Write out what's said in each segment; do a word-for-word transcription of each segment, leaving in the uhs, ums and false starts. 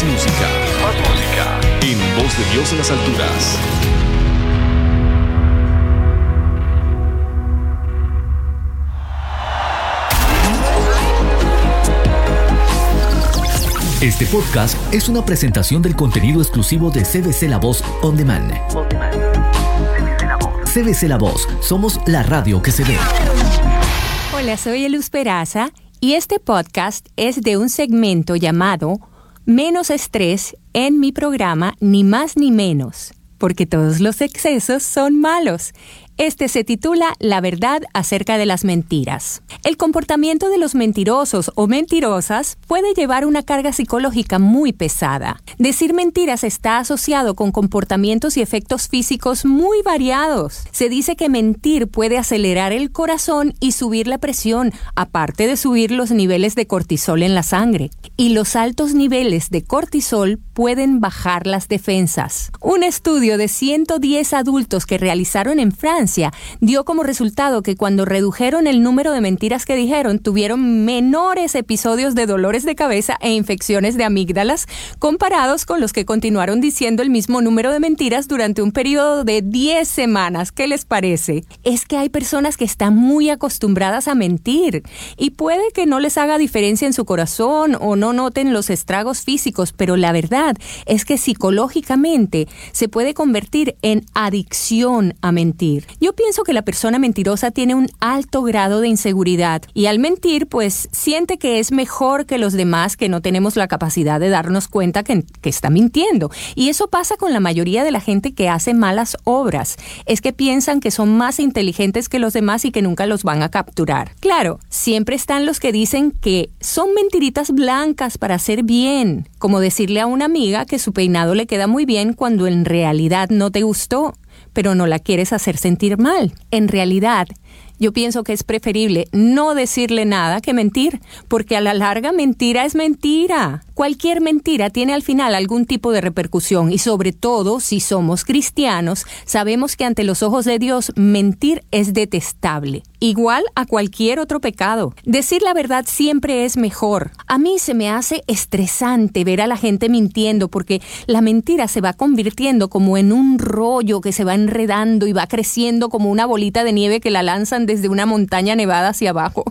Más música. Más música. En Voz de Dios en las alturas. Este podcast es una presentación del contenido exclusivo de C B C La Voz On Demand. On Demand. C B C La Voz. Somos la radio que se ve. Hola, soy Eluz Peraza y este podcast es de un segmento llamado Menos Estrés en mi programa Ni Más Ni Menos, porque todos los excesos son malos. Este se titula La verdad acerca de las mentiras. El comportamiento de los mentirosos o mentirosas puede llevar una carga psicológica muy pesada. Decir mentiras está asociado con comportamientos y efectos físicos muy variados. Se dice que mentir puede acelerar el corazón y subir la presión, aparte de subir los niveles de cortisol en la sangre. Y los altos niveles de cortisol pueden bajar las defensas. Un estudio de ciento diez adultos que realizaron en Francia dio como resultado que cuando redujeron el número de mentiras que dijeron, tuvieron menores episodios de dolores de cabeza e infecciones de amígdalas comparados con los que continuaron diciendo el mismo número de mentiras durante un periodo de diez semanas. ¿Qué les parece? Es que hay personas que están muy acostumbradas a mentir y puede que no les haga diferencia en su corazón o no noten los estragos físicos, pero la verdad es que psicológicamente se puede convertir en adicción a mentir. Yo pienso que la persona mentirosa tiene un alto grado de inseguridad y al mentir, pues, siente que es mejor que los demás, que no tenemos la capacidad de darnos cuenta que, que está mintiendo. Y eso pasa con la mayoría de la gente que hace malas obras. Es que piensan que son más inteligentes que los demás y que nunca los van a capturar. Claro, siempre están los que dicen que son mentiritas blancas para hacer bien, como decirle a una amiga que su peinado le queda muy bien cuando en realidad no te gustó, pero no la quieres hacer sentir mal. En realidad, yo pienso que es preferible no decirle nada que mentir, porque a la larga mentira es mentira. Cualquier mentira tiene al final algún tipo de repercusión y sobre todo, si somos cristianos, sabemos que ante los ojos de Dios mentir es detestable, igual a cualquier otro pecado. Decir la verdad siempre es mejor. A mí se me hace estresante ver a la gente mintiendo porque la mentira se va convirtiendo como en un rollo que se va enredando y va creciendo como una bolita de nieve que la lanzan desde una montaña nevada hacia abajo.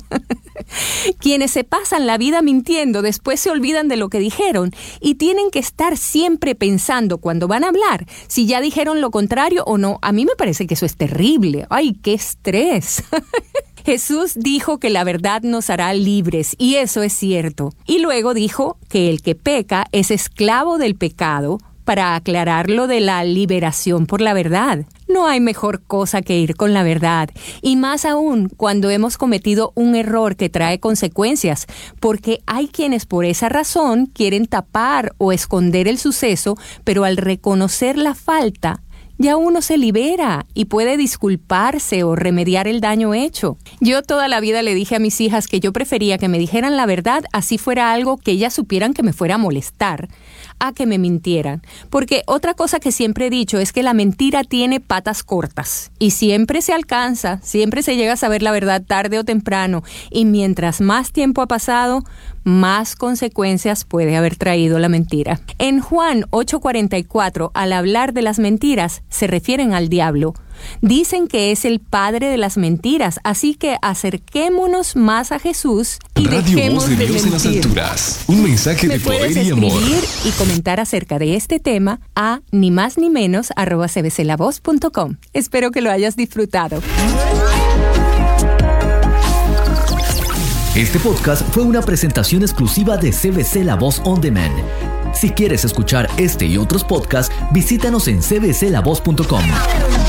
Quienes se pasan la vida mintiendo después se olvidan de lo que dijeron y tienen que estar siempre pensando cuando van a hablar si ya dijeron lo contrario o no. A mí me parece que eso es terrible. ¡Ay, qué estrés! Jesús dijo que la verdad nos hará libres, y eso es cierto. Y luego dijo que el que peca es esclavo del pecado, para aclarar lo de la liberación por la verdad. No hay mejor cosa que ir con la verdad, y más aún cuando hemos cometido un error que trae consecuencias, porque hay quienes por esa razón quieren tapar o esconder el suceso, pero al reconocer la falta, ya uno se libera y puede disculparse o remediar el daño hecho. Yo toda la vida le dije a mis hijas que yo prefería que me dijeran la verdad, así fuera algo que ellas supieran que me fuera a molestar, a que me mintieran. Porque otra cosa que siempre he dicho es que la mentira tiene patas cortas y siempre se alcanza, siempre se llega a saber la verdad tarde o temprano, y mientras más tiempo ha pasado, más consecuencias puede haber traído la mentira. En Juan ocho cuarenta y cuatro, al hablar de las mentiras, se refieren al diablo. Dicen que es el padre de las mentiras, así que acerquémonos más a Jesús y Radio dejemos Voz de de Dios en las mentir. alturas. Un mensaje Me de poder puedes y amor. escribir y comentar acerca de este tema a ni más ni menos arroba c b c la voz punto com. Espero que lo hayas disfrutado. Este podcast fue una presentación exclusiva de C B C La Voz On Demand. Si quieres escuchar este y otros podcasts, visítanos en c b c la voz punto com.